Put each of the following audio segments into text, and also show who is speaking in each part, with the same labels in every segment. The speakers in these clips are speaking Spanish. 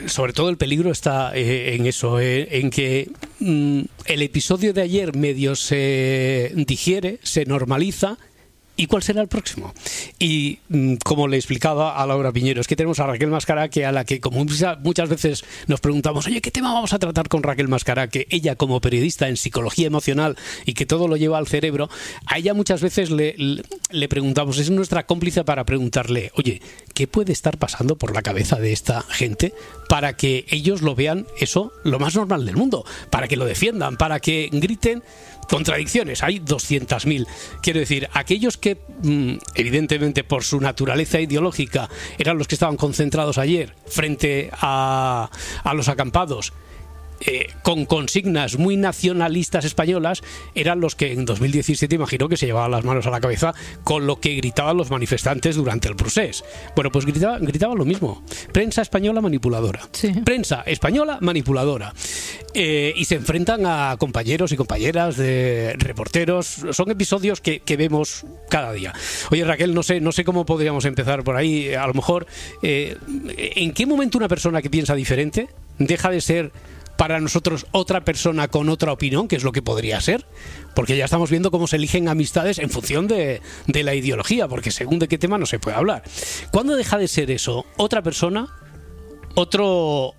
Speaker 1: sobre todo el peligro está en eso, en que el episodio de ayer medio se digiere, se normaliza. ¿Y cuál será el próximo? Y como le explicaba a Laura Piñero, es que tenemos a Raquel Mascaraque, a la que como muchas veces nos preguntamos, oye, ¿qué tema vamos a tratar con Raquel Mascaraque? Ella como periodista en psicología emocional y que todo lo lleva al cerebro, a ella muchas veces le preguntamos, es nuestra cómplice para preguntarle, oye, ¿qué puede estar pasando por la cabeza de esta gente para que ellos lo vean eso lo más normal del mundo? Para que lo defiendan, para que griten. Contradicciones, hay 200.000. Quiero decir, aquellos que evidentemente por su naturaleza ideológica eran los que estaban concentrados ayer frente a los acampados, con consignas muy nacionalistas españolas, eran los que en 2017 imagino que se llevaban las manos a la cabeza con lo que gritaban los manifestantes durante el procés. Bueno, pues gritaban lo mismo. Prensa española manipuladora. Sí. Prensa española manipuladora. Y se enfrentan a compañeros y compañeras de reporteros. Son episodios que vemos cada día. Oye, Raquel, no sé cómo podríamos empezar por ahí. A lo mejor, ¿en qué momento una persona que piensa diferente deja de ser para nosotros otra persona con otra opinión, que es lo que podría ser? Porque ya estamos viendo cómo se eligen amistades en función de la ideología, porque según de qué tema no se puede hablar. ¿Cuándo deja de ser eso otra persona, otro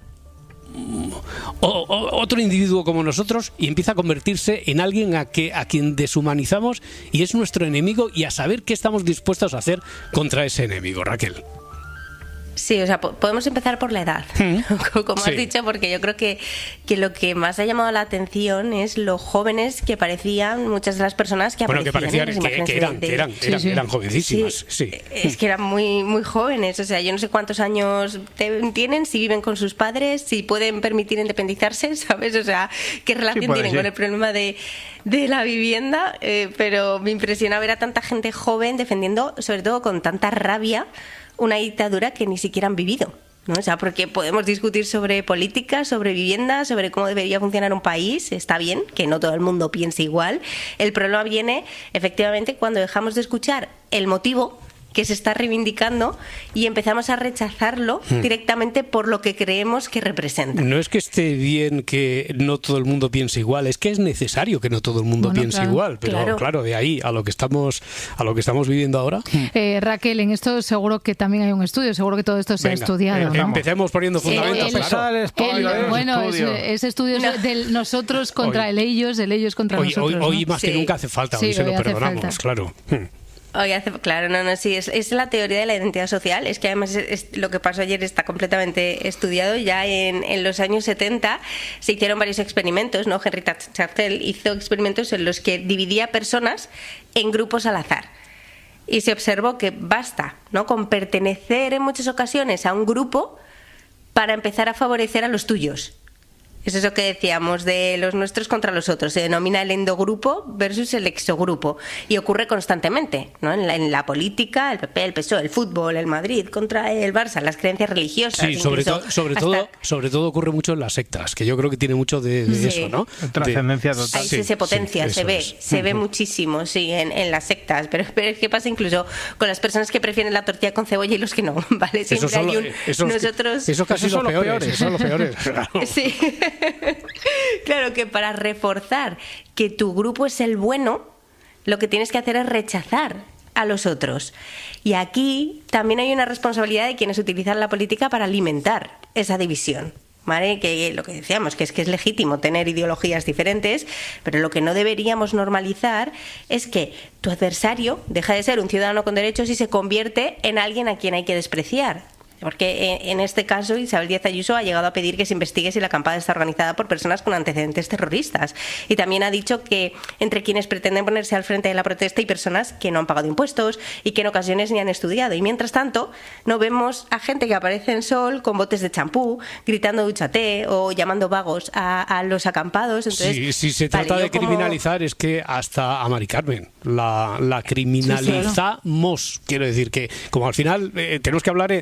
Speaker 1: individuo como nosotros, y empieza a convertirse en alguien a quien deshumanizamos y es nuestro enemigo, y a saber qué estamos dispuestos a hacer contra ese enemigo, Raquel?
Speaker 2: Sí, o sea, podemos empezar por la edad, como has dicho, porque yo creo que lo que más ha llamado la atención es lo jóvenes que parecían muchas de las personas que aparecían
Speaker 1: que eran jovencísimas. Sí.
Speaker 2: Es que eran muy, muy jóvenes, o sea, yo no sé cuántos años tienen, si viven con sus padres, si pueden permitir independizarse, ¿sabes? O sea, qué relación tienen con el problema de la vivienda, pero me impresiona ver a tanta gente joven defendiendo, sobre todo con tanta rabia, una dictadura que ni siquiera han vivido, ¿no? O sea, porque podemos discutir sobre política, sobre vivienda, sobre cómo debería funcionar un país. Está bien que no todo el mundo piense igual. El problema viene, efectivamente, cuando dejamos de escuchar el motivo que se está reivindicando y empezamos a rechazarlo directamente por lo que creemos que representa.
Speaker 1: No es que esté bien que no todo el mundo piense igual, es que es necesario que no todo el mundo piense igual, pero claro, de ahí a lo que estamos viviendo ahora.
Speaker 3: Raquel, en esto seguro que también hay un estudio, seguro que todo esto se ha estudiado.
Speaker 1: Empecemos poniendo fundamentos.
Speaker 3: Ese estudio es del nosotros contra el ellos contra nosotros.
Speaker 1: Hoy más que nunca hace falta, hoy se lo perdonamos, claro.
Speaker 2: Sí, es la teoría de la identidad social. Es que además lo que pasó ayer está completamente estudiado. Ya en los años 70 se hicieron varios experimentos, ¿no? Henri Chastel hizo experimentos en los que dividía personas en grupos al azar. Y se observó que basta, ¿no?, con pertenecer en muchas ocasiones a un grupo para empezar a favorecer a los tuyos. Es eso que decíamos de los nuestros contra los otros. Se denomina el endogrupo versus el exogrupo. Y ocurre constantemente, ¿no? En la política, el PP, el PSOE, el fútbol, el Madrid contra el Barça, las creencias religiosas.
Speaker 1: Sí, sobre todo ocurre mucho en las sectas, que yo creo que tiene mucho de eso, ¿no?
Speaker 4: Trascendencia total.
Speaker 2: Ahí se potencia, se ve muchísimo, sí, en las sectas. Pero es que pasa incluso con las personas que prefieren la tortilla con cebolla y los que no, ¿vale? Siempre hay un...
Speaker 1: Esos casi son los peores. Son los peores. Claro.
Speaker 2: Sí. Claro que para reforzar que tu grupo es el bueno, lo que tienes que hacer es rechazar a los otros. Y aquí también hay una responsabilidad de quienes utilizan la política para alimentar esa división, ¿vale? Que lo que decíamos, que es legítimo tener ideologías diferentes, pero lo que no deberíamos normalizar es que tu adversario deja de ser un ciudadano con derechos y se convierte en alguien a quien hay que despreciar. Porque en este caso Isabel Díaz Ayuso ha llegado a pedir que se investigue si la acampada está organizada por personas con antecedentes terroristas. Y también ha dicho que entre quienes pretenden ponerse al frente de la protesta hay personas que no han pagado impuestos y que en ocasiones ni han estudiado. Y mientras tanto, no vemos a gente que aparece en Sol con botes de champú, gritando dúchate o llamando vagos a los acampados. Entonces,
Speaker 1: si se trata de criminalizar, es que hasta a Mari Carmen la criminalizamos. Quiero decir que, como al final tenemos que hablar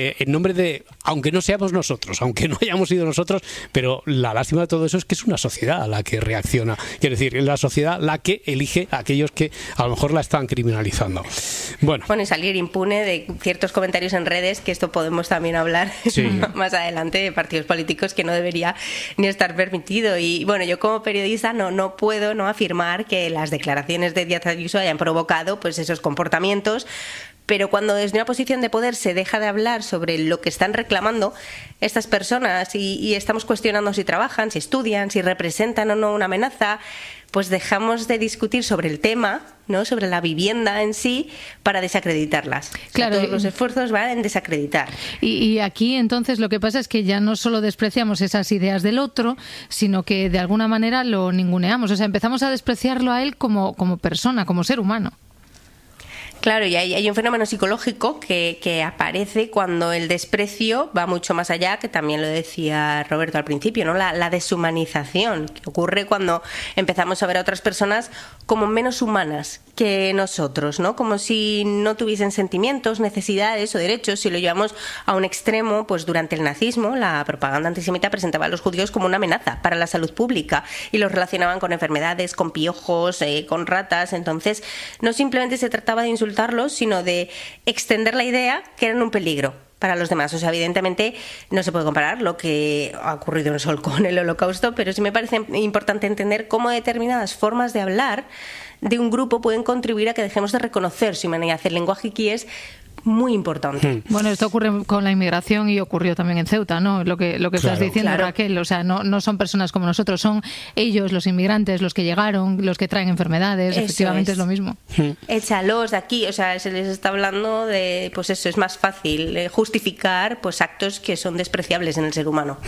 Speaker 1: en nombre de, aunque no seamos nosotros, aunque no hayamos sido nosotros, pero la lástima de todo eso es que es una sociedad la que reacciona. Quiero decir, es la sociedad la que elige a aquellos que a lo mejor la están criminalizando. Bueno,
Speaker 2: y salir impune de ciertos comentarios en redes, que esto podemos también hablar más adelante, de partidos políticos, que no debería ni estar permitido. Y bueno, yo como periodista no puedo no afirmar que las declaraciones de Díaz Ayuso hayan provocado pues esos comportamientos, pero cuando desde una posición de poder se deja de hablar sobre lo que están reclamando estas personas y estamos cuestionando si trabajan, si estudian, si representan o no una amenaza, pues dejamos de discutir sobre el tema, ¿no?, sobre la vivienda en sí, para desacreditarlas.
Speaker 3: Claro,
Speaker 2: todos los esfuerzos van en desacreditar.
Speaker 3: Y aquí entonces lo que pasa es que ya no solo despreciamos esas ideas del otro, sino que de alguna manera lo ninguneamos. O sea, empezamos a despreciarlo a él como persona, como ser humano.
Speaker 2: Claro, y hay un fenómeno psicológico que aparece cuando el desprecio va mucho más allá, que también lo decía Roberto al principio, ¿no? La deshumanización, que ocurre cuando empezamos a ver a otras personas como menos humanas que nosotros, ¿no? Como si no tuviesen sentimientos, necesidades o derechos. Si lo llevamos a un extremo, pues durante el nazismo, la propaganda antisemita presentaba a los judíos como una amenaza para la salud pública y los relacionaban con enfermedades, con piojos, con ratas. Entonces, no simplemente se trataba de insultarlos, sino de extender la idea que eran un peligro para los demás. O sea, evidentemente no se puede comparar lo que ha ocurrido en Sol con el Holocausto, pero sí me parece importante entender cómo determinadas formas de hablar de un grupo pueden contribuir a que dejemos de reconocer su humanidad. El lenguaje aquí es muy importante.
Speaker 3: Bueno, esto ocurre con la inmigración y ocurrió también en Ceuta, ¿no? Lo que estás diciendo, claro, Raquel. O sea, no son personas como nosotros, son ellos, los inmigrantes, los que llegaron, los que traen enfermedades. Eso efectivamente es lo mismo.
Speaker 2: Échalos de aquí. O sea, se les está hablando de, pues eso, es más fácil justificar pues actos que son despreciables en el ser humano.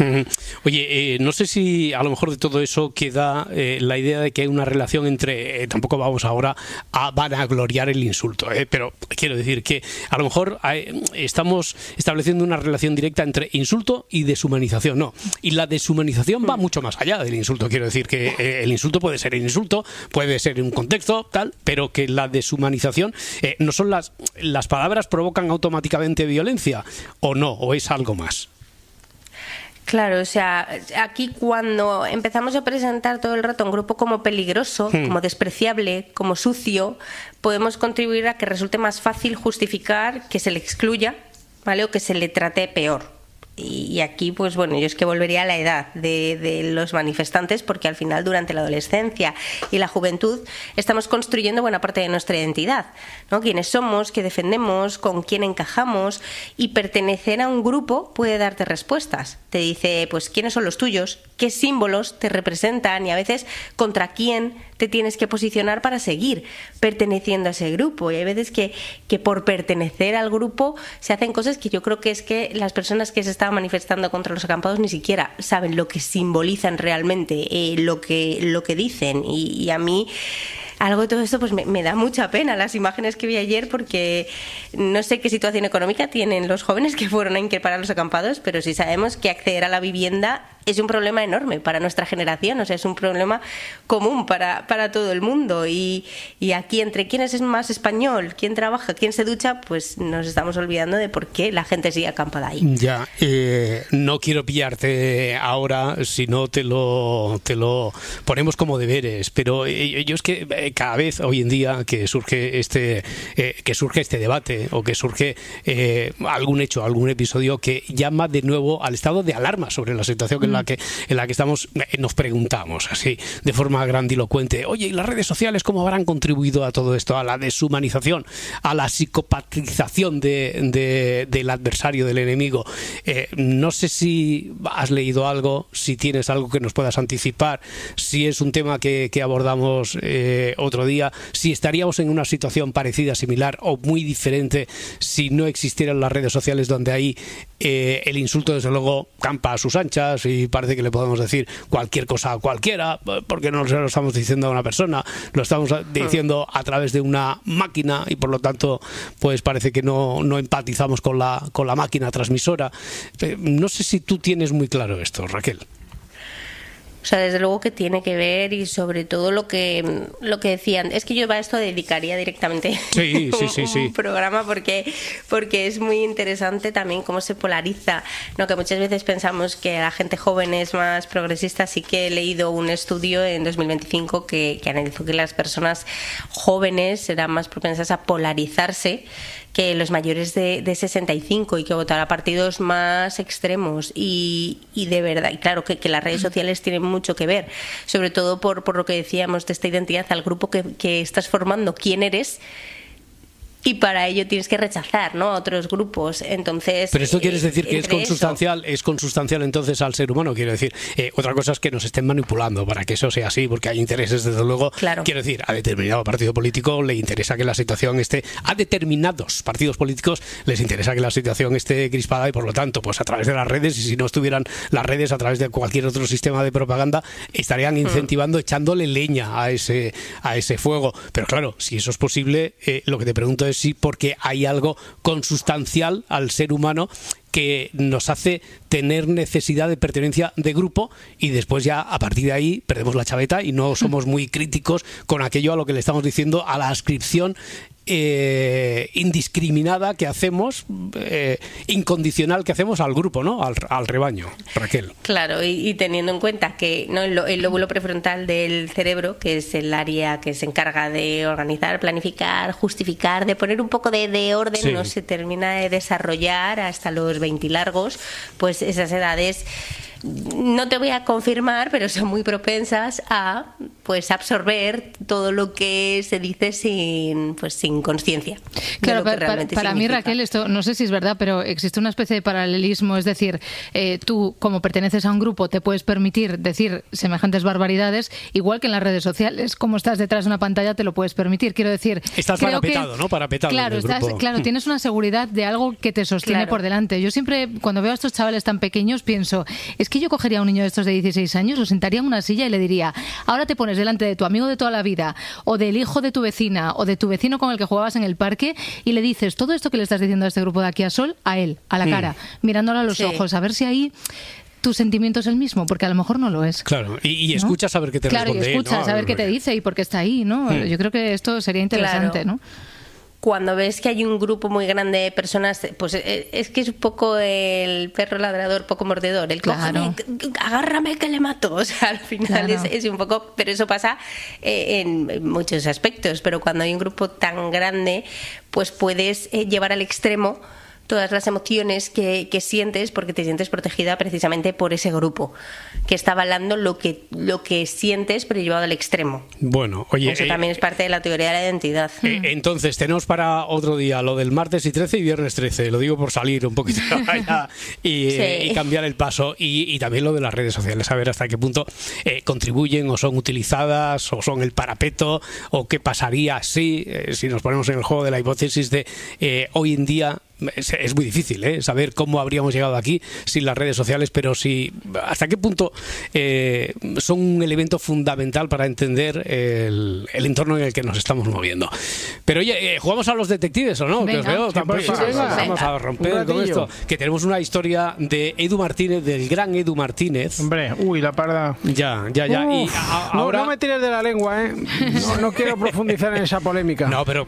Speaker 1: Oye, no sé si a lo mejor de todo eso queda la idea de que hay una relación entre, tampoco vamos ahora a vanagloriar el insulto, pero quiero decir que a lo mejor estamos estableciendo una relación directa entre insulto y deshumanización. No, y la deshumanización va mucho más allá del insulto. Quiero decir que el insulto puede ser el insulto, puede ser en un contexto tal, pero que la deshumanización no son las palabras provocan automáticamente violencia, o no, o es algo más.
Speaker 2: Claro, o sea, aquí cuando empezamos a presentar todo el rato a un grupo como peligroso, como despreciable, como sucio, podemos contribuir a que resulte más fácil justificar que se le excluya, ¿vale?, o que se le trate peor. Y aquí, pues bueno, yo es que volvería a la edad de los manifestantes, porque al final durante la adolescencia y la juventud estamos construyendo buena parte de nuestra identidad, ¿no? Quiénes somos, qué defendemos, con quién encajamos, y pertenecer a un grupo puede darte respuestas. Te dice, pues, quiénes son los tuyos, qué símbolos te representan y a veces contra quién te tienes que posicionar para seguir perteneciendo a ese grupo. Y hay veces que por pertenecer al grupo se hacen cosas que yo creo que es que las personas que se estaban manifestando contra los acampados ni siquiera saben lo que simbolizan realmente, lo que dicen. Y a mí algo de todo esto pues me da mucha pena las imágenes que vi ayer, porque no sé qué situación económica tienen los jóvenes que fueron a increpar a los acampados, pero sí sabemos que acceder a la vivienda es un problema enorme para nuestra generación. O sea, es un problema común para todo el mundo, y aquí entre quién es más español, quién trabaja, quién se ducha, pues nos estamos olvidando de por qué la gente sigue acampada ahí.
Speaker 1: Ya, no quiero pillarte ahora, si no te lo ponemos como deberes, pero yo es que cada vez hoy en día que surge este debate, o que surge algún hecho, algún episodio que llama de nuevo al estado de alarma sobre la situación en la que estamos, nos preguntamos así de forma grandilocuente: oye, ¿y las redes sociales cómo habrán contribuido a todo esto, a la deshumanización, a la psicopatización del adversario, del enemigo? No sé si has leído algo, si tienes algo que nos puedas anticipar, si es un tema que abordamos otro día, si estaríamos en una situación parecida, similar o muy diferente si no existieran las redes sociales, donde ahí el insulto desde luego campa a sus anchas y parece que le podemos decir cualquier cosa a cualquiera, porque no se lo estamos diciendo a una persona, lo estamos diciendo a través de una máquina, y por lo tanto pues parece que no empatizamos con la máquina transmisora. No sé si tú tienes muy claro esto, Raquel.
Speaker 2: O sea, desde luego que tiene que ver, y sobre todo lo que decían. Es que yo a esto dedicaría directamente un programa porque es muy interesante también cómo se polariza, ¿no? Que muchas veces pensamos que la gente joven es más progresista. Sí que he leído un estudio en 2025 que analizó que las personas jóvenes eran más propensas a polarizarse que los mayores de 65, y que votar a partidos más extremos, y de verdad, y claro que las redes sociales tienen mucho que ver, sobre todo por lo que decíamos de esta identidad al grupo que estás formando, quién eres, y para ello tienes que rechazar, ¿no?, a otros grupos. Entonces,
Speaker 1: pero esto quieres decir que es consustancial entonces al ser humano. Quiero decir, otra cosa es que nos estén manipulando para que eso sea así, porque hay intereses, desde luego.
Speaker 2: Claro.
Speaker 1: Quiero decir, a determinado partido político le interesa que la situación esté, a determinados partidos políticos les interesa que la situación esté crispada, y por lo tanto, pues a través de las redes, y si no estuvieran las redes, a través de cualquier otro sistema de propaganda, estarían incentivando, echándole leña a ese fuego. Pero claro, si eso es posible, lo que te pregunto es sí, porque hay algo consustancial al ser humano que nos hace tener necesidad de pertenencia de grupo, y después ya a partir de ahí perdemos la chaveta y no somos muy críticos con aquello a lo que le estamos diciendo, a la ascripción indiscriminada que hacemos, incondicional que hacemos al grupo, ¿no? Al rebaño. Raquel.
Speaker 2: Claro, y teniendo en cuenta que, ¿no?, el lóbulo prefrontal del cerebro, que es el área que se encarga de organizar, planificar, justificar, de poner un poco de orden, no se termina de desarrollar hasta los 20 largos, pues esas edades, no te voy a confirmar, pero son muy propensas a, pues, absorber todo lo que se dice sin conciencia.
Speaker 3: Claro, para mí, Raquel, esto no sé si es verdad, pero existe una especie de paralelismo. Es decir, tú, como perteneces a un grupo, te puedes permitir decir semejantes barbaridades, igual que en las redes sociales. Como estás detrás de una pantalla, te lo puedes permitir. Quiero decir,
Speaker 1: estás parapetado, ¿no? Parapetado.
Speaker 3: Claro, tienes una seguridad de algo que te sostiene por delante. Yo siempre, cuando veo a estos chavales tan pequeños, pienso, es que yo cogería a un niño de estos de 16 años, lo sentaría en una silla y le diría, ahora te pones delante de tu amigo de toda la vida, o del hijo de tu vecina, o de tu vecino con el que jugabas en el parque, y le dices todo esto que le estás diciendo a este grupo de aquí a Sol, a él, a la cara, mirándolo a los ojos, a ver si ahí tu sentimiento es el mismo, porque a lo mejor no lo es.
Speaker 1: Claro, y escuchas a ver qué te responde.
Speaker 3: Claro, y escuchas a ver qué te dice y por qué está ahí, ¿no? Yo creo que esto sería interesante, ¿no?
Speaker 2: Cuando ves que hay un grupo muy grande de personas, pues es que es un poco el perro ladrador, poco mordedor, el cógeme, agárrame que le mato. O sea, al final es un poco, pero eso pasa en muchos aspectos. Pero cuando hay un grupo tan grande, pues puedes llevar al extremo todas las emociones que sientes, porque te sientes protegida precisamente por ese grupo que está avalando lo que sientes, pero llevado al extremo.
Speaker 1: Bueno, oye,
Speaker 2: eso también es parte de la teoría de la identidad.
Speaker 1: Entonces tenemos para otro día lo del martes y 13 y viernes 13, lo digo por salir un poquito allá y cambiar el paso, y también lo de las redes sociales, a ver hasta qué punto contribuyen o son utilizadas o son el parapeto, o qué pasaría si nos ponemos en el juego de la hipótesis de hoy en día. Es muy difícil saber cómo habríamos llegado aquí sin las redes sociales, pero sí, hasta qué punto son un elemento fundamental para entender el entorno en el que nos estamos moviendo. Pero oye, ¿jugamos a los detectives o no?
Speaker 3: Venga.
Speaker 1: Que os veo vamos a romper con esto. Que tenemos una historia de Edu Martínez, del gran Edu Martínez.
Speaker 4: Hombre, la parda.
Speaker 1: Ya.
Speaker 4: Y ahora... No me tires de la lengua, no quiero profundizar en esa polémica.
Speaker 1: No, pero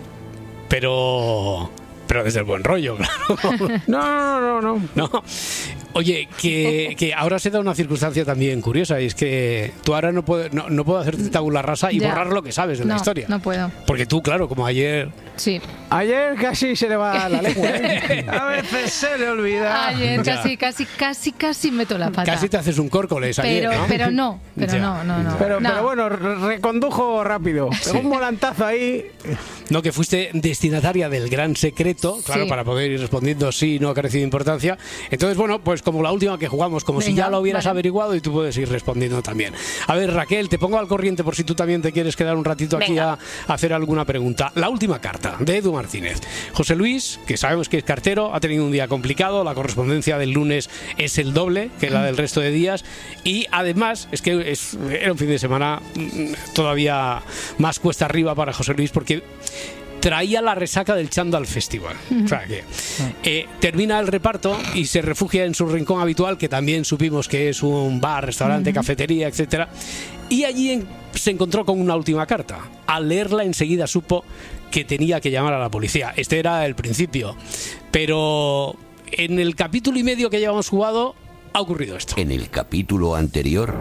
Speaker 1: desde el buen rollo, claro. No. Oye, que ahora se da una circunstancia también curiosa, y es que tú ahora no puedo hacerte tabula rasa y borrar lo que sabes de la historia.
Speaker 3: No puedo.
Speaker 1: Porque tú, claro, como ayer...
Speaker 3: Sí.
Speaker 4: Ayer casi se le va la lengua, A veces se le olvida.
Speaker 3: Ayer casi meto la pata.
Speaker 1: Casi te haces un córcoles ayer, ¿no?
Speaker 3: Pero no.
Speaker 4: Pero bueno, recondujo rápido. Pegó un volantazo ahí.
Speaker 1: No, que fuiste destinataria del gran secreto, claro, para poder ir respondiendo sí, no ha carecido importancia. Entonces, bueno, pues como la última que jugamos, como si ya lo hubieras averiguado, y tú puedes ir respondiendo también. A ver, Raquel, te pongo al corriente por si tú también te quieres quedar un ratito aquí a hacer alguna pregunta. La última carta de Edu Martínez. José Luis, que sabemos que es cartero, ha tenido un día complicado, la correspondencia del lunes es el doble que la del resto de días, y además es que era un fin de semana todavía más cuesta arriba para José Luis, porque traía la resaca del Chandal Festival. O sea que termina el reparto y se refugia en su rincón habitual, que también supimos que es un bar, restaurante, cafetería, etcétera. Y allí se encontró con una última carta. Al leerla enseguida supo que tenía que llamar a la policía. Este era el principio. Pero en el capítulo y medio que llevamos jugado ha ocurrido esto.
Speaker 5: En el capítulo anterior...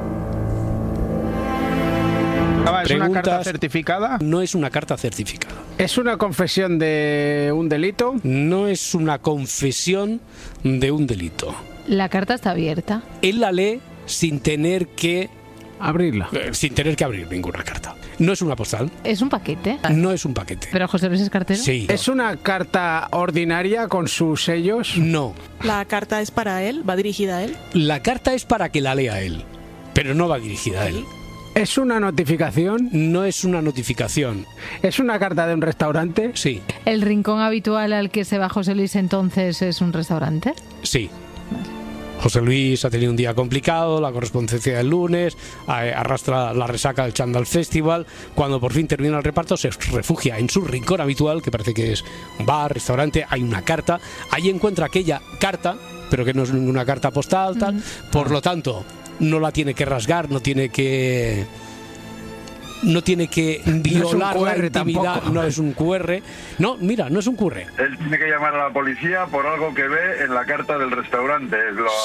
Speaker 4: ¿Es una carta certificada?
Speaker 1: No es una carta certificada.
Speaker 4: ¿Es una confesión de un delito?
Speaker 1: No es una confesión de un delito.
Speaker 3: La carta está abierta.
Speaker 1: Él la lee sin tener que
Speaker 4: abrirla.
Speaker 1: Sin tener que abrir ninguna carta. No es una postal.
Speaker 3: ¿Es un paquete?
Speaker 1: No es un paquete.
Speaker 3: ¿Pero José Luis es cartero?
Speaker 1: Sí.
Speaker 4: ¿Es una carta ordinaria con sus sellos?
Speaker 1: No.
Speaker 6: ¿La carta es para él? ¿Va dirigida a él?
Speaker 1: La carta es para que la lea él, pero no va dirigida a él.
Speaker 4: ¿Es una notificación?
Speaker 1: No es una notificación.
Speaker 4: ¿Es una carta de un restaurante?
Speaker 1: Sí.
Speaker 3: ¿El rincón habitual al que se va José Luis entonces es un restaurante?
Speaker 1: Sí. José Luis ha tenido un día complicado, la correspondencia del lunes, arrastra la resaca del Chandal Festival. Cuando por fin termina el reparto, se refugia en su rincón habitual, que parece que es un bar, restaurante. Hay una carta. Ahí encuentra aquella carta, pero que no es ninguna carta postal, tal. Por lo tanto, no la tiene que rasgar, no tiene que violar la intimidad.
Speaker 4: Tampoco.
Speaker 1: No es un QR. No, mira, no es un QR.
Speaker 7: Él tiene que llamar a la policía por algo que ve en la carta del restaurante.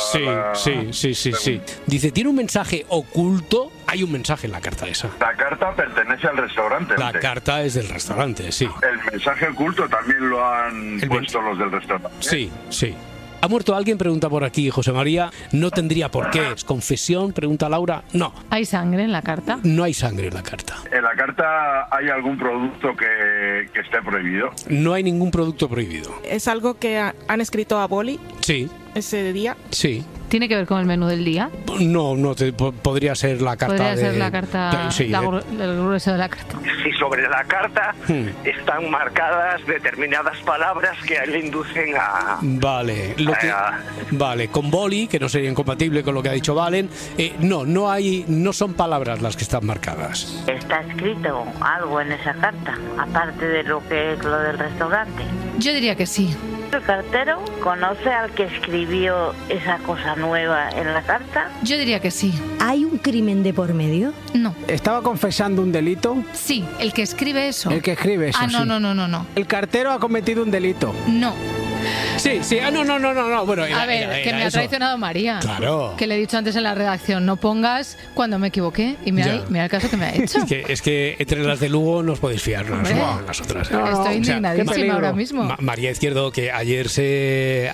Speaker 1: Sí. Dice, tiene un mensaje oculto. Hay un mensaje en la carta esa.
Speaker 7: La carta pertenece al restaurante.
Speaker 1: La carta es del restaurante, sí.
Speaker 7: El mensaje oculto también lo han puesto los del restaurante.
Speaker 1: Sí. ¿Ha muerto alguien? Pregunta por aquí José María. No tendría por qué. ¿Es confesión? Pregunta Laura. No.
Speaker 3: ¿Hay sangre en la carta?
Speaker 1: No hay sangre en la carta.
Speaker 7: ¿En la carta hay algún producto que esté prohibido?
Speaker 1: No hay ningún producto prohibido.
Speaker 6: ¿Es algo que han escrito a boli
Speaker 1: Sí.
Speaker 6: ese día?
Speaker 1: Sí.
Speaker 3: ¿Tiene que ver con el menú del día?
Speaker 1: No, podría ser la carta.
Speaker 3: Podría ser la carta,
Speaker 1: sí,
Speaker 3: el grueso de la carta.
Speaker 8: Si sobre la carta están marcadas determinadas palabras que a él le inducen a...
Speaker 1: Vale, vale, con boli, que no sería incompatible con lo que ha dicho Valen. No son palabras las que están marcadas.
Speaker 9: ¿Está escrito algo en esa carta, aparte de lo que es lo del restaurante?
Speaker 3: Yo diría que sí.
Speaker 9: ¿El cartero conoce al que escribió esa cosa nueva en la carta?
Speaker 3: Yo diría que sí.
Speaker 10: ¿Hay un crimen de por medio?
Speaker 3: No.
Speaker 4: ¿Estaba confesando un delito?
Speaker 3: Sí, el que escribe eso.
Speaker 4: El que escribe eso,
Speaker 3: no,
Speaker 4: sí.
Speaker 3: no.
Speaker 4: ¿El cartero ha cometido un delito?
Speaker 3: No.
Speaker 1: Sí. No. Bueno,
Speaker 3: a ver, que me ha traicionado María.
Speaker 1: Claro.
Speaker 3: Que le he dicho antes en la redacción, no pongas cuando me equivoqué. Y mira el caso que me ha hecho.
Speaker 1: Es que entre las de Lugo no os podéis fiar, no las otras.
Speaker 3: Estoy indignadísima ahora mismo.
Speaker 1: María Izquierdo, que ayer se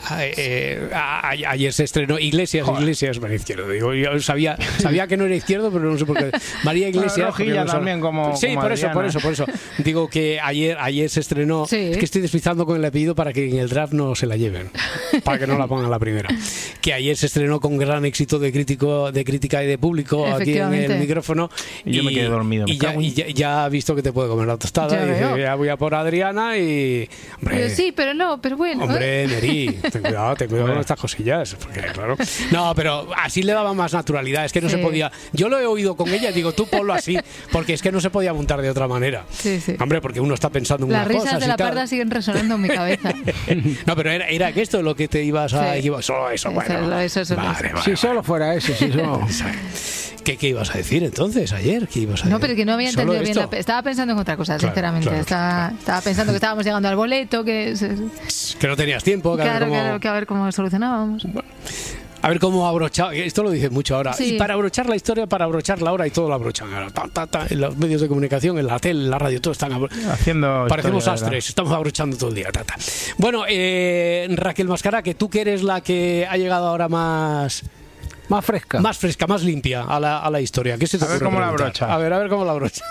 Speaker 1: estrenó Iglesias, María Izquierdo. Digo, yo sabía que no era Izquierdo, pero no sé por qué. María Iglesias.
Speaker 4: Rojilla también como
Speaker 1: por eso. Digo que ayer se estrenó.
Speaker 3: Sí.
Speaker 1: Es que estoy despistando con el apellido para que en el draft no se la lleven, para que no la pongan la primera. Que ayer se estrenó con gran éxito de crítica y de público aquí en el micrófono.
Speaker 4: Y yo me quedé dormido.
Speaker 1: Ya ha visto que te puede comer la tostada. Y dice, ya voy a por Adriana y... Hombre,
Speaker 3: sí, pero bueno.
Speaker 1: Hombre, Meri, ten cuidado con estas cosillas. Porque, claro. No, pero así le daba más naturalidad. Es que no se podía... Yo lo he oído con ella, digo, tú ponlo así, porque es que no se podía montar de otra manera.
Speaker 3: Sí.
Speaker 1: Hombre, porque uno está pensando en una cosa.
Speaker 3: Las risas de la parda siguen resonando en mi cabeza.
Speaker 1: No, pero era que esto lo que te ibas a equivocar. Solo eso, bueno.
Speaker 3: Eso.
Speaker 1: Vale,
Speaker 4: si solo fuera eso, si solo...
Speaker 1: ¿Qué ibas a decir entonces ayer? ¿Qué ibas a decir?
Speaker 3: No, pero que no había entendido bien. Estaba pensando en otra cosa, sinceramente.
Speaker 1: Claro.
Speaker 3: Estaba pensando que estábamos llegando al boleto, que
Speaker 1: no tenías tiempo.
Speaker 3: Que a ver cómo solucionábamos.
Speaker 1: Bueno. A ver cómo abrochar, esto lo dicen mucho ahora.
Speaker 3: Sí.
Speaker 1: Y para abrochar la historia, para abrochar la hora, y todo lo abrochan ahora. En los medios de comunicación, en la tele, en la radio, todo están
Speaker 4: haciendo.
Speaker 1: Parecemos astres, estamos abrochando todo el día. Bueno, Raquel Mascara, que tú que eres la que ha llegado ahora más fresca, más limpia a la historia. ¿Qué se te ocurre?
Speaker 4: A ver cómo la abrocha.
Speaker 1: A ver cómo la abrocha.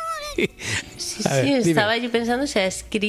Speaker 2: Sí, estaba yo pensando, o sea,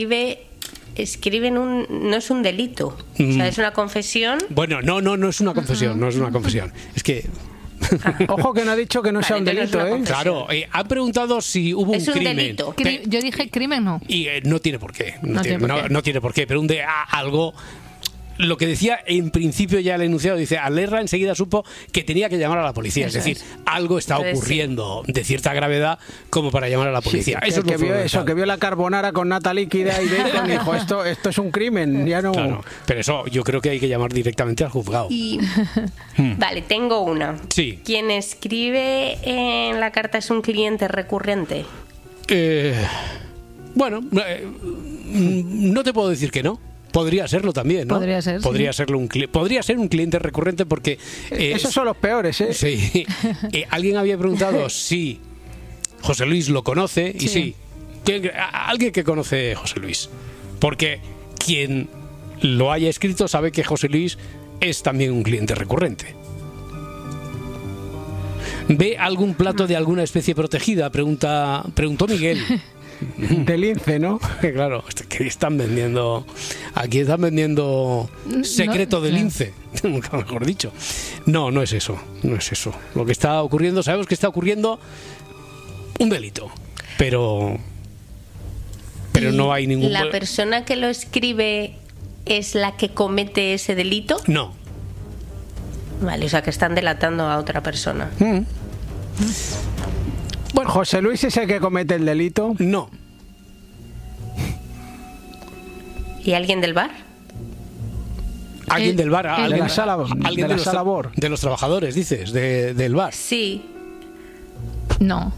Speaker 2: escriben no es un delito, o sea, es una confesión.
Speaker 1: Bueno, no es una confesión, no es una confesión. Es que...
Speaker 4: Ojo que no ha dicho que no sea un delito,
Speaker 1: Claro, ha preguntado si hubo un crimen.
Speaker 2: Delito.
Speaker 3: Yo dije crimen no.
Speaker 1: Y no tiene por qué. No tiene por qué, pero algo... lo que decía en principio ya el enunciado, dice, Alerra enseguida supo que tenía que llamar a la policía. Es decir, algo está ocurriendo de cierta gravedad como para llamar a la policía.
Speaker 4: Sí, que vio la carbonara con nata líquida y bacon y dijo, esto es un crimen, ya no...
Speaker 1: Claro, pero eso yo creo que hay que llamar directamente al juzgado.
Speaker 2: Vale, tengo una.
Speaker 1: Sí.
Speaker 2: ¿Quien escribe en la carta es un cliente recurrente?
Speaker 1: Bueno, no te puedo decir que no. Podría serlo también, ¿no?
Speaker 3: Podría ser,
Speaker 1: podría ser un cliente recurrente porque...
Speaker 4: esos son los peores, ¿eh?
Speaker 1: Sí. Alguien había preguntado si José Luis lo conoce, y sí. Alguien que conoce a José Luis. Porque quien lo haya escrito sabe que José Luis es también un cliente recurrente. ¿Ve algún plato de alguna especie protegida? Preguntó Miguel.
Speaker 4: De lince, ¿no?
Speaker 1: Claro, que están vendiendo. Aquí están vendiendo secreto de lince, mejor dicho. No es eso. No es eso. Lo que está ocurriendo, sabemos que está ocurriendo un delito, pero no hay ningún.
Speaker 2: ¿La persona que lo escribe es la que comete ese delito?
Speaker 1: No.
Speaker 2: Vale, o sea que están delatando a otra persona.
Speaker 4: Bueno, ¿José Luis es el que comete el delito?
Speaker 1: No.
Speaker 2: ¿Y alguien del bar?
Speaker 1: ¿Alguien del bar? ¿Alguien
Speaker 4: de la sala BOR?
Speaker 1: De los trabajadores, dices, del bar.
Speaker 2: Sí.
Speaker 3: No.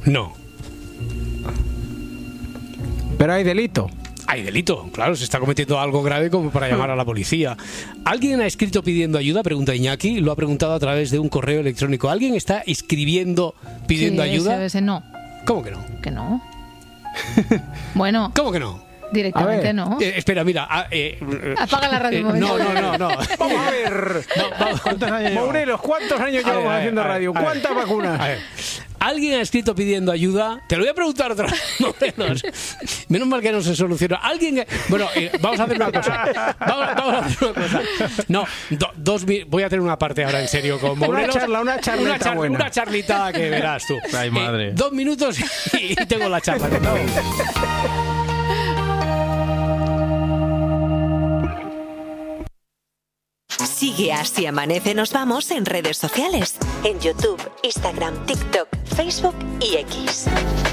Speaker 4: Pero hay delito.
Speaker 1: Hay delito, claro, se está cometiendo algo grave como para llamar a la policía. ¿Alguien ha escrito pidiendo ayuda? Pregunta Iñaki, lo ha preguntado a través de un correo electrónico. ¿Alguien está escribiendo pidiendo ayuda?
Speaker 3: Ese no.
Speaker 1: ¿Cómo que no?
Speaker 3: Que no. Bueno.
Speaker 1: ¿Cómo que no?
Speaker 3: Directamente no.
Speaker 1: Espera, mira.
Speaker 3: Apaga la radio.
Speaker 1: No.
Speaker 4: Vamos a ver. ¿Cuántos años Morelos, ¿cuántos años llevamos haciendo radio? ¿Cuántas vacunas?
Speaker 1: A ver. ¿Alguien ha escrito pidiendo ayuda? Te lo voy a preguntar otra vez. Menos mal que no se soluciona. ¿Alguien? Bueno, vamos a hacer una cosa. No, voy a tener una parte ahora en serio con Morelos.
Speaker 4: Una charlita buena.
Speaker 1: Una charlita que verás tú.
Speaker 11: Ay, madre.
Speaker 1: 2 minutos y tengo la charla.
Speaker 12: Sigue Así Amanece Nos Vamos en redes sociales, en YouTube, Instagram, TikTok, Facebook y X.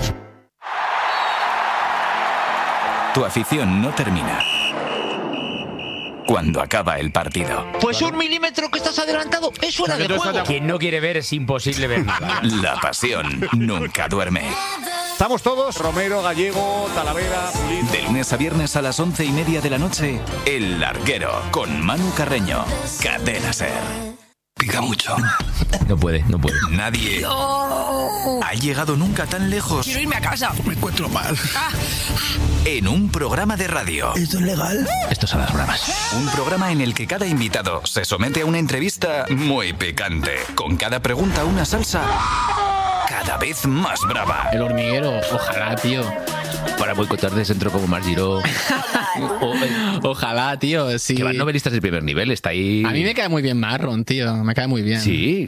Speaker 13: Tu afición no termina cuando acaba el partido.
Speaker 14: Pues 1 milímetro que estás adelantado es fuera de juego.
Speaker 11: Quien no quiere ver es imposible ver nada.
Speaker 13: La pasión nunca duerme.
Speaker 15: Estamos todos, Romero, Gallego, Talavera, Pulido.
Speaker 13: De lunes a viernes a las 11:30 de la noche, El Larguero, con Manu Carreño. Cadena SER. Pica mucho.
Speaker 11: No puede.
Speaker 13: Nadie ha llegado nunca tan lejos.
Speaker 14: Quiero irme a casa.
Speaker 15: Me encuentro mal.
Speaker 13: En un programa de radio.
Speaker 15: ¿Esto es legal?
Speaker 11: Estos son las bromas.
Speaker 13: Un programa en el que cada invitado se somete a una entrevista muy picante. Con cada pregunta una salsa cada vez más brava.
Speaker 11: El Hormiguero, ojalá, tío. Para boicotar de centro como Mar Giró.
Speaker 16: Ojalá, tío, sí.
Speaker 11: Que van novelistas de primer nivel, está ahí.
Speaker 16: A mí me cae muy bien Marron, tío, me cae muy bien.
Speaker 11: Sí.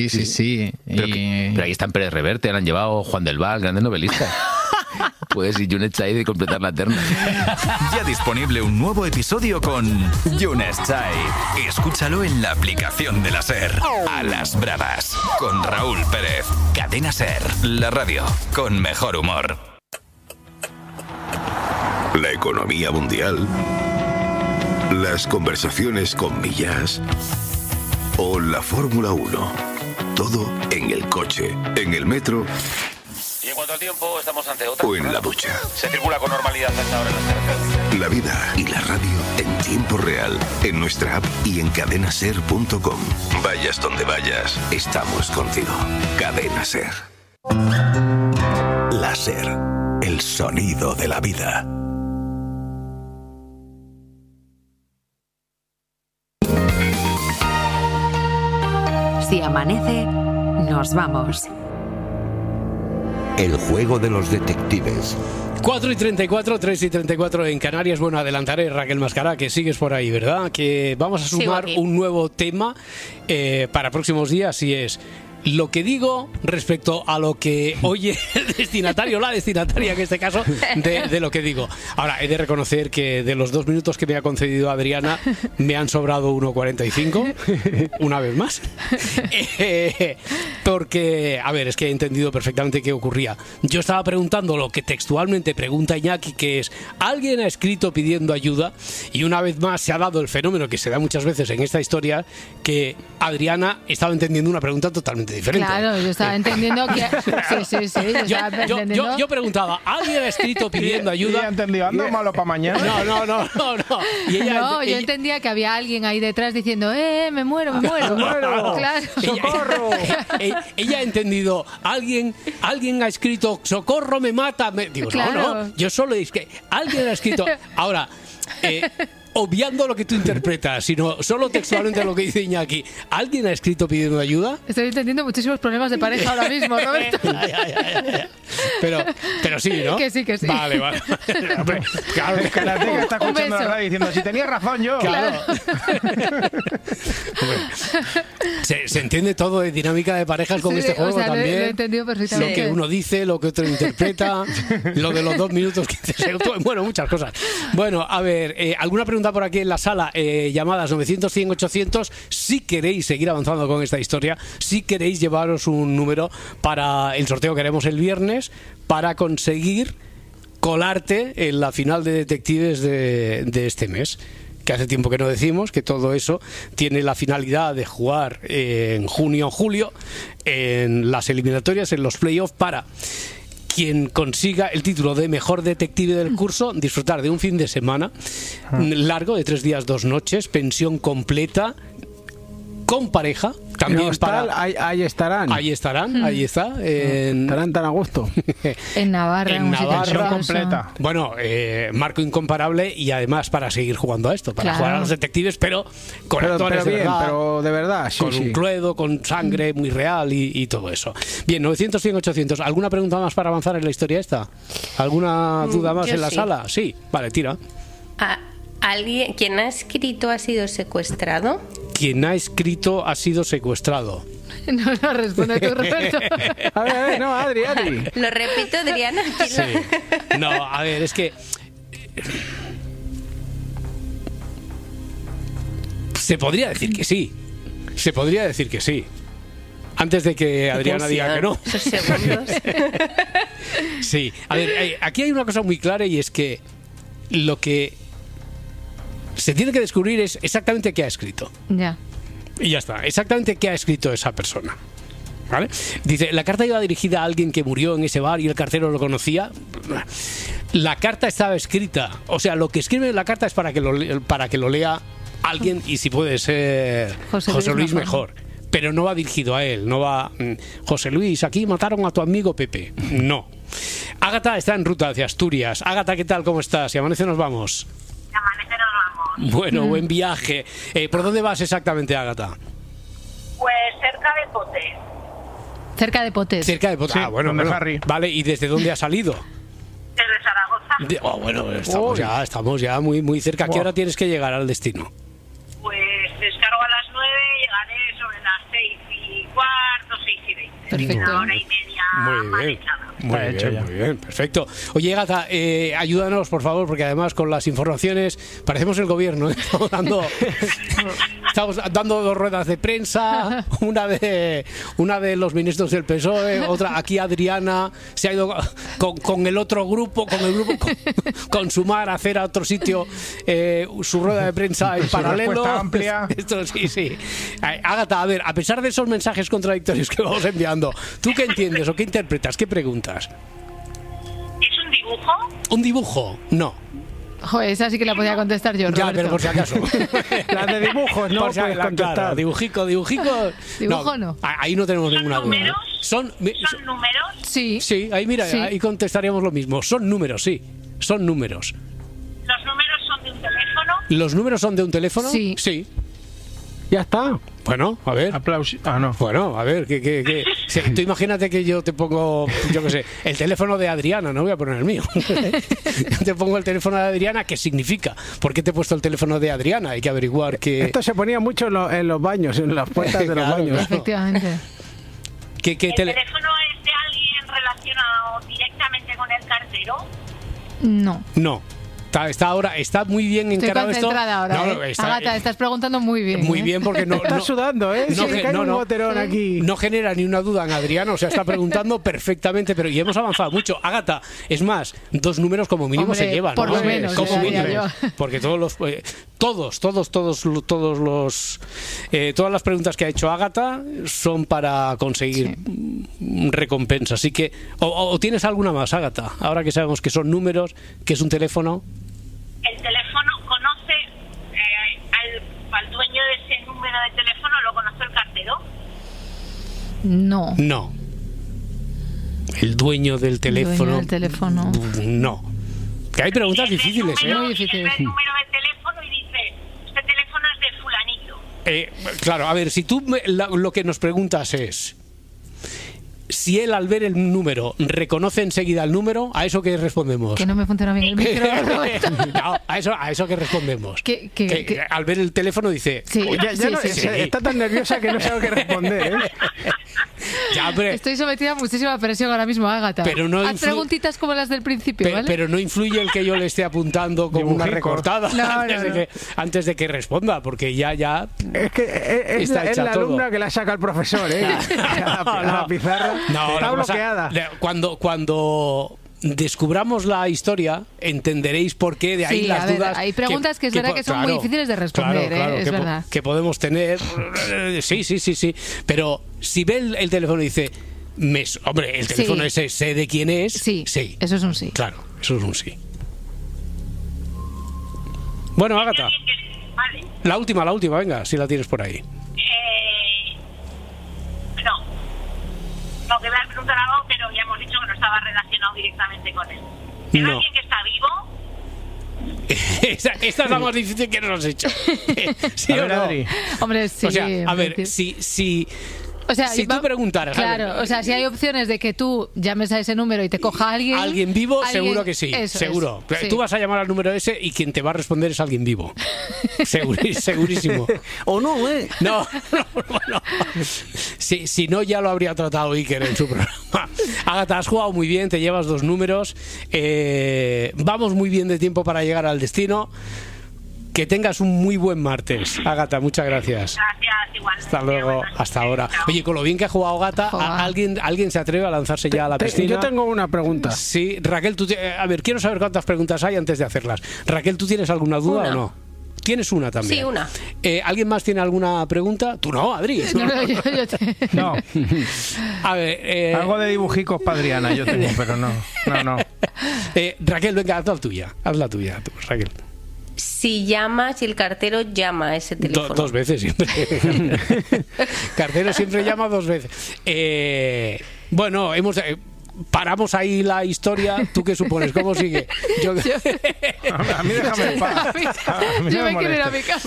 Speaker 16: Pero
Speaker 11: ahí están Pérez Reverte, han llevado Juan del Val, grandes novelistas. Puedes ir Yunes Chai de completar la terna.
Speaker 13: Ya disponible un nuevo episodio con Yunes Chai. Escúchalo en la aplicación de la SER. A las bravas, con Raúl Pérez. Cadena SER, la radio con mejor humor.
Speaker 17: La economía mundial, las conversaciones con Millás o la Fórmula 1. Todo en el coche, en el metro.
Speaker 18: Y en cuanto al tiempo, estamos ante otra.
Speaker 17: O en la ducha.
Speaker 18: Se circula con normalidad hasta ahora en las carreteras.
Speaker 17: La vida y la radio en tiempo real, en nuestra app y en cadenaser.com. Vayas donde vayas, estamos contigo. Cadena SER. La SER, el sonido de la vida.
Speaker 12: Si amanece, nos vamos.
Speaker 5: El juego de los detectives.
Speaker 1: 4:34, 3:34 en Canarias. Bueno, adelantaré, Raquel Mascará, que sigues por ahí, ¿verdad? Que vamos a sumar un nuevo tema para próximos días, y es lo que digo respecto a lo que oye el destinatario, la destinataria en este caso, de lo que digo. Ahora, he de reconocer que de los 2 minutos que me ha concedido Adriana, me han sobrado 1,45, una vez más. Porque, a ver, es que he entendido perfectamente qué ocurría. Yo estaba preguntando lo que textualmente pregunta Iñaki, que es, ¿alguien ha escrito pidiendo ayuda? Y una vez más se ha dado el fenómeno que se da muchas veces en esta historia, que Adriana estaba entendiendo una pregunta totalmente diferente.
Speaker 3: Claro, yo estaba entendiendo que... Sí.
Speaker 1: Yo preguntaba, ¿alguien ha escrito pidiendo ayuda?
Speaker 4: Y ella entendió, ando malo para mañana.
Speaker 1: No. Y ella,
Speaker 3: yo entendía que había alguien ahí detrás diciendo, me muero.
Speaker 4: Claro.
Speaker 1: ¡Socorro! Ella ha entendido, alguien ha escrito, ¡socorro, me mata! Digo,
Speaker 3: claro.
Speaker 1: no, yo solo es que alguien ha escrito... Ahora... obviando lo que tú interpretas, sino solo textualmente lo que dice Iñaki. ¿Alguien ha escrito pidiendo ayuda?
Speaker 3: Estoy entendiendo muchísimos problemas de pareja ahora mismo, Roberto.
Speaker 1: Pero sí, ¿no?
Speaker 3: Que sí.
Speaker 1: Vale.
Speaker 4: Claro, es Karateka está escuchando la radio diciendo, si tenía razón yo.
Speaker 1: Claro. Se entiende todo de dinámica de parejas con este juego también.
Speaker 3: Lo he entendido perfectamente.
Speaker 1: Lo que uno dice, lo que otro interpreta, lo de los 2 minutos que bueno, muchas cosas. Bueno, a ver, ¿alguna pregunta por aquí en la sala? Llamadas 900 100 800. Si queréis seguir avanzando con esta historia, si queréis llevaros un número para el sorteo que haremos el viernes, para conseguir colarte en la final de detectives de este mes, que hace tiempo que no decimos, que todo eso tiene la finalidad de jugar en junio o julio en las eliminatorias, en los playoffs, para quien consiga el título de mejor detective del curso, disfrutar de un fin de semana largo de 3 días, 2 noches, pensión completa, con pareja. También
Speaker 4: ahí estarán.
Speaker 1: Ahí está.
Speaker 4: Estarán tan a gusto.
Speaker 3: En Navarra.
Speaker 1: En Navarra
Speaker 4: completa.
Speaker 1: Bueno, marco incomparable, y además para seguir jugando a esto, para jugar a los detectives, pero con actores
Speaker 4: de verdad. Sí,
Speaker 1: con un cluedo, con sangre muy real y todo eso. Bien, 900 100 800. ¿Alguna pregunta más para avanzar en la historia esta? ¿Alguna duda más en la sala? Sí, vale, tira.
Speaker 2: ¿Quién ha escrito ha sido secuestrado?
Speaker 1: Quien ha escrito ha sido secuestrado.
Speaker 3: No, responde tú, Roberto.
Speaker 4: A ver, no, Adri.
Speaker 2: Lo repito, Adriana.
Speaker 1: Sí. No, a ver, es que... Se podría decir que sí. Antes de que Adriana diga que no.
Speaker 2: Esos segundos.
Speaker 1: Sí. A ver, aquí hay una cosa muy clara, y es que lo que se tiene que descubrir es exactamente qué ha escrito.
Speaker 3: Ya.
Speaker 1: Y ya está, exactamente qué ha escrito esa persona. ¿Vale? Dice, la carta iba dirigida a alguien que murió en ese bar y el cartero lo conocía. La carta estaba escrita, o sea, lo que escribe en la carta es para que lo lea alguien, y si puede ser José Luis mejor. Pero no va dirigido a él, no va, José Luis, aquí mataron a tu amigo Pepe. No. Ágata está en ruta hacia Asturias. Ágata, ¿qué tal? ¿Cómo estás? Y Amanece nos vamos. Bueno, buen viaje. ¿Por dónde vas exactamente, Ágata?
Speaker 19: Pues cerca de Potes.
Speaker 3: Cerca de Potes.
Speaker 1: Cerca de Potes.
Speaker 4: Sí, bueno. Harry.
Speaker 1: Vale, ¿y desde dónde ha salido?
Speaker 19: Desde Zaragoza.
Speaker 1: Bueno, estamos ya muy, muy cerca. ¿A qué hora tienes que llegar al destino?
Speaker 19: Pues descargo a las 9, llegaré sobre las 6:15, 6:20.
Speaker 3: Perfecto.
Speaker 19: Una hora y media.
Speaker 1: Muy bien. Muy bien, perfecto. Oye, Ágata, ayúdanos, por favor, porque además con las informaciones parecemos el gobierno, ¿eh? Estamos dando 2 ruedas de prensa, una de los ministros del PSOE, otra aquí Adriana se ha ido con el otro grupo, con Sumar a hacer a otro sitio su rueda de prensa en paralelo.
Speaker 4: Amplia.
Speaker 1: Esto sí. Ágata, a ver, a pesar de esos mensajes contradictorios que vamos enviando, ¿tú qué entiendes o qué interpretas? ¿Qué preguntas?
Speaker 19: ¿Es un dibujo?
Speaker 1: ¿Un dibujo? No.
Speaker 3: Joder, esa sí que la podía contestar yo, Roberto.
Speaker 1: Ya, pero por si acaso.
Speaker 4: Las de dibujos, no
Speaker 1: por si
Speaker 4: puedes contestar.
Speaker 1: Claro, dibujico.
Speaker 3: Dibujo no.
Speaker 1: Ahí no tenemos ninguna duda.
Speaker 19: ¿Números?
Speaker 1: ¿Son
Speaker 19: números?
Speaker 3: Sí.
Speaker 1: Sí, ahí mira,
Speaker 3: sí.
Speaker 1: Ahí contestaríamos lo mismo. Son números, sí. Son números.
Speaker 19: ¿Los números son de un teléfono?
Speaker 1: ¿Los números son de un teléfono?
Speaker 3: Sí.
Speaker 1: Sí.
Speaker 4: Ya está.
Speaker 1: Bueno, a ver.
Speaker 4: Aplausos. No.
Speaker 1: Bueno, a ver, sí, tú imagínate que yo te pongo, yo qué sé, el teléfono de Adriana, no voy a poner el mío. Yo te pongo el teléfono de Adriana, ¿qué significa? ¿Por qué te he puesto el teléfono de Adriana? Hay que averiguar que...
Speaker 4: Esto se ponía mucho en los baños, en las puertas de los baños.
Speaker 3: Efectivamente.
Speaker 1: ¿Qué
Speaker 19: teléfono es de alguien relacionado directamente con el cartero?
Speaker 3: No.
Speaker 1: No. Está muy bien encarado esto.
Speaker 3: Ahora, Ágata, estás preguntando muy bien.
Speaker 1: Muy bien, porque no.
Speaker 4: Está sudando, ¿eh? Un boterón aquí.
Speaker 1: No genera ni una duda en Adriano, o sea, está preguntando perfectamente, pero y hemos avanzado mucho. Ágata, es más, 2 números como mínimo se llevan.
Speaker 3: Por
Speaker 1: ¿no?
Speaker 3: lo menos.
Speaker 1: Como mínimo. Porque todas las preguntas que ha hecho Ágata son para conseguir recompensa. Así que, o tienes alguna más, Ágata, ahora que sabemos que son números, que es un teléfono.
Speaker 19: El teléfono conoce al dueño de ese número de teléfono, ¿lo conoce el cartero?
Speaker 3: No.
Speaker 1: No. El dueño del teléfono. No. Que hay preguntas difíciles,
Speaker 3: Muy difíciles.
Speaker 19: El número de teléfono y dice, este teléfono es de fulanito.
Speaker 1: Claro, a ver, si tú lo que nos preguntas es si él al ver el número reconoce enseguida el número, ¿a eso qué respondemos?
Speaker 3: Que no me funciona bien el micro.
Speaker 1: No, a eso que respondemos. Que al ver el teléfono dice...
Speaker 4: Sí, está tan nerviosa que no sabe qué responder, ¿eh?
Speaker 3: Estoy sometida a muchísima presión ahora mismo, Ágata.
Speaker 1: Pero no
Speaker 3: haz preguntitas como las del principio, ¿vale?
Speaker 1: Pero no influye el que yo le esté apuntando como una recortada antes de que responda, porque ya
Speaker 4: es que es la alumna que la saca el profesor, ¿eh? La pizarra está bloqueada.
Speaker 1: Cuando descubramos la historia, entenderéis por qué de ahí las dudas.
Speaker 3: Hay preguntas que es verdad que son muy difíciles de responder, es verdad.
Speaker 1: Que podemos tener. Sí. Pero si ve el teléfono y dice, hombre, el teléfono ese sé de quién es.
Speaker 3: Sí. Eso es un sí.
Speaker 1: Claro, eso es un sí. Bueno, Ágata.
Speaker 19: Vale.
Speaker 1: La última, venga, si la tienes por ahí.
Speaker 19: No, que voy a preguntar algo, pero ya hemos dicho que no estaba relacionado directamente con él. ¿Es alguien que está vivo?
Speaker 1: Esta es la más difícil que nos has hecho. ¿Sí o no?
Speaker 3: Adri. Hombre, sí.
Speaker 1: O sea, a ver, si tú preguntaras...
Speaker 3: Claro, o sea, si hay opciones de que tú llames a ese número y te coja alguien
Speaker 1: vivo, seguro que sí, seguro.
Speaker 3: Sí.
Speaker 1: Tú vas a llamar al número ese y quien te va a responder es alguien vivo. Segurísimo.
Speaker 4: ¿O no, eh?
Speaker 1: No. Si no, ya lo habría tratado Iker en su programa. Ágata, has jugado muy bien, te llevas 2 números. Vamos muy bien de tiempo para llegar al destino. Que tengas un muy buen martes, Ágata, muchas gracias.
Speaker 19: Gracias, igual.
Speaker 1: Hasta luego, hasta ahora. Oye, con lo bien que ha jugado Ágata, ¿alguien se atreve a lanzarse ya a la piscina?
Speaker 4: Yo tengo una pregunta.
Speaker 1: Sí, Raquel, a ver, quiero saber cuántas preguntas hay antes de hacerlas. Raquel, ¿tú tienes alguna duda o no? ¿Tienes una también?
Speaker 2: Sí, una.
Speaker 1: ¿Alguien más tiene alguna pregunta? Tú no, Adri.
Speaker 4: No.
Speaker 1: A ver,
Speaker 4: algo de dibujicos para Adriana yo tengo, pero no.
Speaker 1: Raquel, venga, haz la tuya, tú, Raquel.
Speaker 2: Si el cartero llama a ese teléfono.
Speaker 1: 2 veces siempre. Cartero siempre llama 2 veces. Bueno, paramos ahí la historia. ¿Tú qué supones? ¿Cómo sigue?
Speaker 4: A mí déjame en paz.
Speaker 3: Yo me quiero ir a mi casa.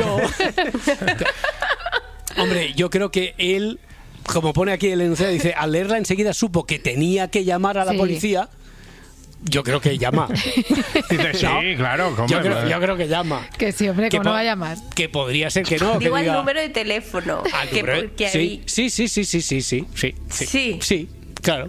Speaker 1: Hombre, yo creo que él, como pone aquí el enunciado, dice, al leerla enseguida supo que tenía que llamar a la policía. Yo creo que llama.
Speaker 4: Sí, claro.
Speaker 1: Yo creo que llama.
Speaker 3: Que sí, hombre, ¿cómo no va a llamar?
Speaker 1: Que podría ser que no.
Speaker 2: Digo
Speaker 1: que
Speaker 2: el número de teléfono.
Speaker 1: Sí, claro.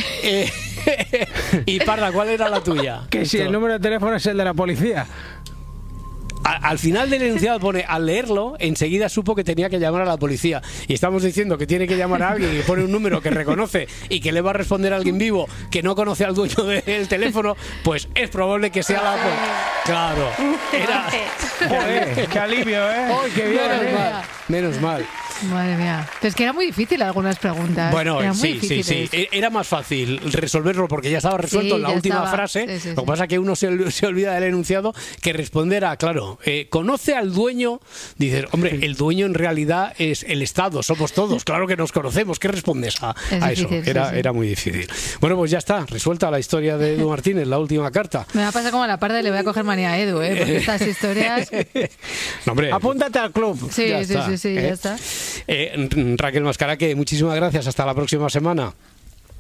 Speaker 1: Y Parda, ¿cuál era la tuya?
Speaker 4: Que si el número de teléfono es el de la policía.
Speaker 1: Al final del enunciado pone, al leerlo, enseguida supo que tenía que llamar a la policía. Y estamos diciendo que tiene que llamar a alguien y pone un número que reconoce y que le va a responder a alguien vivo que no conoce al dueño del teléfono, pues es probable que sea la policía. Claro.
Speaker 4: Joder, qué alivio, ¿eh?
Speaker 1: ¡Ay, qué bien! Menos mal.
Speaker 3: Madre mía. Pero es que era muy difícil algunas preguntas.
Speaker 1: Bueno, sí. Era más fácil resolverlo porque ya estaba resuelto en la última frase. Lo que pasa es que uno se olvida del enunciado que responder a, claro, conoce al dueño. Dices, hombre, el dueño en realidad es el Estado, somos todos. Claro que nos conocemos. ¿Qué respondes a eso? Era muy difícil. Bueno, pues ya está. Resuelta la historia de Edu Martínez, la última carta.
Speaker 3: Me va a pasar como a la parte, le voy a coger manía a Edu, porque estas historias...
Speaker 1: No, hombre,
Speaker 4: apúntate al club.
Speaker 3: Sí, ya está.
Speaker 1: Raquel Mascaraque, muchísimas gracias. Hasta la próxima semana.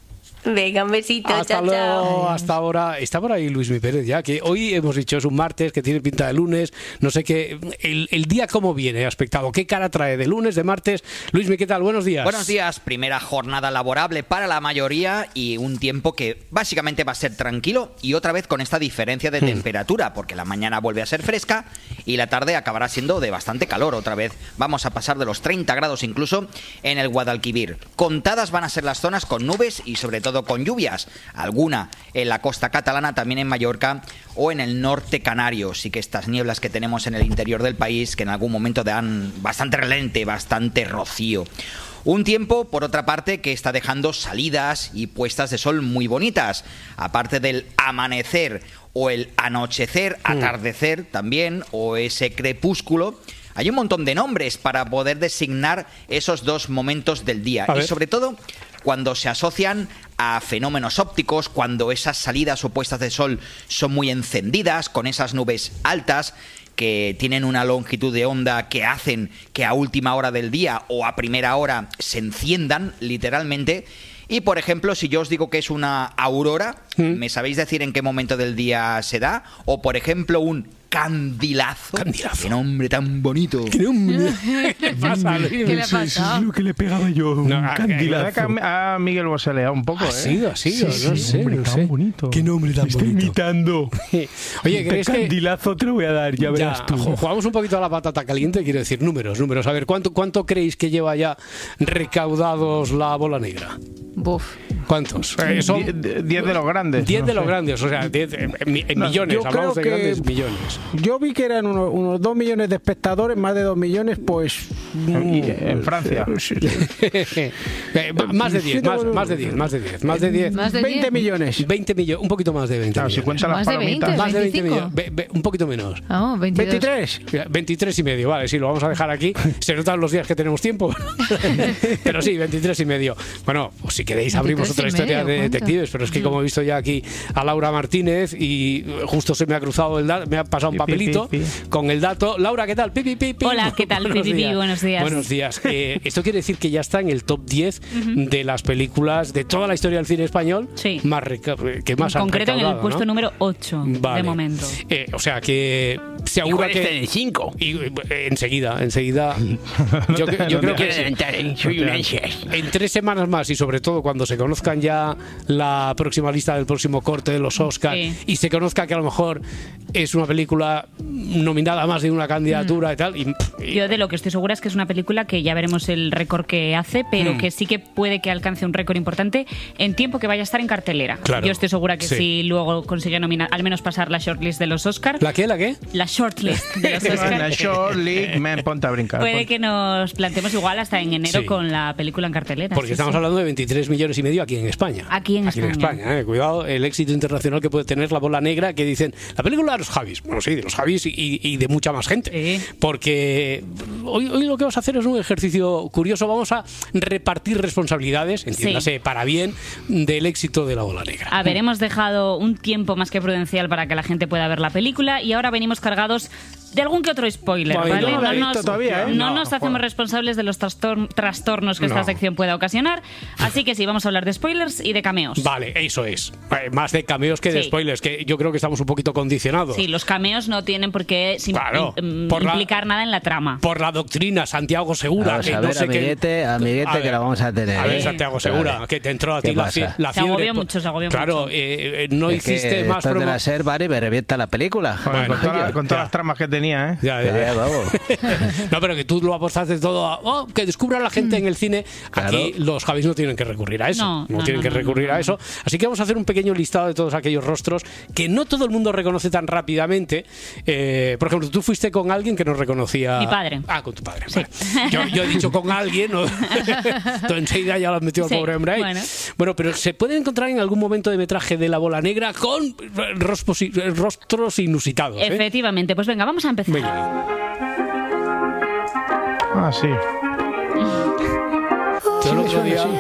Speaker 2: Venga, un besito.
Speaker 1: Hasta
Speaker 2: chao,
Speaker 1: luego,
Speaker 2: chao.
Speaker 1: hasta ahora. Está por ahí Luismi Pérez ya, que hoy hemos dicho es un martes, que tiene pinta de lunes, no sé qué. El día cómo viene, aspectado, qué cara trae de lunes, de martes. Luismi, ¿qué tal? Buenos días.
Speaker 20: Buenos días. Primera jornada laborable para la mayoría y un tiempo que básicamente va a ser tranquilo y otra vez con esta diferencia de temperatura, porque la mañana vuelve a ser fresca y la tarde acabará siendo de bastante calor. Otra vez vamos a pasar de los 30 grados incluso en el Guadalquivir. Contadas van a ser las zonas con nubes y sobre todo con lluvias. Alguna en la costa catalana, también en Mallorca o en el norte canario. Sí que estas nieblas que tenemos en el interior del país que en algún momento dan bastante relente, bastante rocío. Un tiempo, por otra parte, que está dejando salidas y puestas de sol muy bonitas. Aparte del amanecer o el anochecer, atardecer también, o ese crepúsculo, hay un montón de nombres para poder designar esos dos momentos del día. Y sobre todo cuando se asocian a fenómenos ópticos, cuando esas salidas o puestas de sol son muy encendidas, con esas nubes altas que tienen una longitud de onda que hacen que a última hora del día o a primera hora se enciendan literalmente. Y, por ejemplo, si yo os digo que es una aurora, ¿me sabéis decir en qué momento del día se da? O, por ejemplo, un candilazo. ¡Qué nombre tan bonito!
Speaker 1: ¿Qué nombre? ¿Qué pasa, Luis?
Speaker 4: ¿Qué le ha pasado? Eso es lo que le pegaba yo, un candilazo. A Miguel Bosé le da un poco,
Speaker 1: Ha sido,
Speaker 4: Sí,
Speaker 1: no sé.
Speaker 4: Hombre, tan bonito.
Speaker 1: ¿Qué nombre tan bonito?
Speaker 4: Me está imitando.
Speaker 1: Oye, ¿crees que
Speaker 4: candilazo te lo voy a dar? Ya verás tú.
Speaker 1: Jugamos un poquito a la patata caliente, quiero decir, números. A ver, ¿cuánto creéis que lleva ya recaudados la bola negra?
Speaker 3: Buf.
Speaker 1: ¿Cuántos?
Speaker 4: 10 de los grandes.
Speaker 1: 10 de los grandes, o sea, 10 en millones, hablamos de grandes millones.
Speaker 4: Yo vi que eran unos 2 millones de espectadores, más de 2 millones, pues... En Francia.
Speaker 1: Más de 10, más de 10.
Speaker 4: 20 millones.
Speaker 1: 20 millones, un poquito más de 20 millones.
Speaker 4: Si cuentan las palomitas.
Speaker 1: Más de 20 millones. Un poquito menos.
Speaker 4: 23.
Speaker 1: 23 y medio, vale, sí, lo vamos a dejar aquí. Se notan los días que tenemos tiempo. Pero sí, 23 y medio. Bueno, pues si queréis abrimos otra historia de detectives, pero es que como he visto ya aquí a Laura Martínez y justo se me ha cruzado el dato, me ha pasado un papelito con el dato. Laura, ¿qué tal?
Speaker 21: Hola, ¿qué tal? Buenos días.
Speaker 1: Buenos días. Esto quiere decir que ya está en el top 10 de las películas de toda la historia del cine español más que más
Speaker 21: en
Speaker 1: han
Speaker 21: concreto
Speaker 1: recaudado,
Speaker 21: en el puesto número 8 de momento.
Speaker 1: O sea que se augura que...
Speaker 4: está en el 5?
Speaker 1: Enseguida. Yo creo que en 3 semanas más y sobre todo cuando se conozcan ya la próxima lista del próximo corte de los Oscars y se conozca que a lo mejor es una película nominada a más de una candidatura y tal.
Speaker 21: Yo de lo que estoy segura es que es una película que ya veremos el récord que hace, pero que sí que puede que alcance un récord importante en tiempo que vaya a estar en cartelera.
Speaker 1: Claro.
Speaker 21: Yo estoy segura que si luego consigue nominar, al menos pasar la shortlist de los Oscars.
Speaker 1: ¿La qué?
Speaker 21: La shortlist de los Oscars.
Speaker 4: La shortlist, me ponte a brincar.
Speaker 21: Puede que nos planteemos igual hasta en enero con la película en cartelera.
Speaker 1: Porque estamos hablando de 23 millones y medio aquí en España.
Speaker 21: Aquí en España.
Speaker 1: Cuidado el éxito internacional que puede tener la bola negra, que dicen la película de los Javis. Bueno, sí, de los Javis y de mucha más gente. Porque hoy lo que vamos a hacer es un ejercicio curioso. Vamos a repartir responsabilidades, entiéndase, para bien, del éxito de la bola negra.
Speaker 21: A ver, hemos dejado un tiempo más que prudencial para que la gente pueda ver la película y ahora venimos cargados de algún que otro spoiler, ¿vale? No nos hacemos responsables de los trastornos que esta sección pueda ocasionar, así que sí, vamos a hablar de spoilers y de cameos.
Speaker 1: Vale, eso es. Más de cameos que de spoilers, que yo creo que estamos un poquito condicionados.
Speaker 21: Sí, los cameos no tienen por qué implicar nada en la trama.
Speaker 1: Por la doctrina Santiago Segura.
Speaker 22: Vamos a ver, amiguete, que la vamos a tener.
Speaker 1: A ver, Santiago Segura, que te entró a ti la fiebre.
Speaker 21: Se agobió mucho.
Speaker 1: Claro, no hiciste más
Speaker 22: promo. De la SER, vale, me revienta la película.
Speaker 4: Con todas las tramas que tenía, ¿eh?
Speaker 1: Ya. No, pero que tú lo apostaste todo a que descubra la gente en el cine. Claro. Aquí los Javis no tienen que recurrir a eso. No tienen que recurrir a eso. Así que vamos a hacer un pequeño listado de todos aquellos rostros que no todo el mundo reconoce tan rápidamente. Por ejemplo, tú fuiste con alguien que no reconocía.
Speaker 21: Mi padre.
Speaker 1: Con tu padre. Sí. Vale. Yo he dicho con alguien, ¿no? Tú enseguida ya lo has metido al pobre hombre ahí. Bueno, pero se puede encontrar en algún momento de metraje de la bola negra con rostros inusitados.
Speaker 21: Efectivamente. Pues venga, vamos a empezar.
Speaker 1: Venga.
Speaker 4: Sí.
Speaker 1: Yo el otro día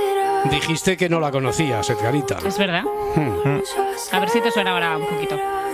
Speaker 1: dijiste que no la conocías, Edgarita.
Speaker 21: Es verdad. A ver si te suena ahora un poquito.